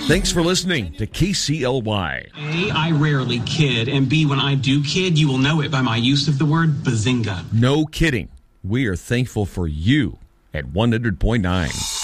Thanks for listening to KCLY. A, I rarely kid, and B, when I do kid, you will know it by my use of the word bazinga. No kidding. We are thankful for you at 100.9.